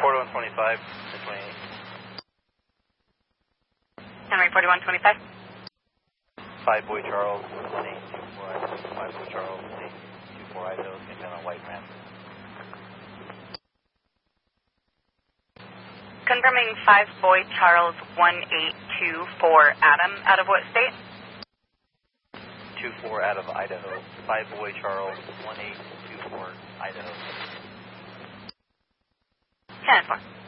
4125 to 28. Henry 4125. 5 Boy Charles, 1824 Idaho, 5 Boy Charles, 1824 Idaho, came down on White Man. Confirming 5 Boy Charles 1824 Adam, out of what state? 24 out of Idaho, 5 Boy Charles, 1824 Idaho. 10-4.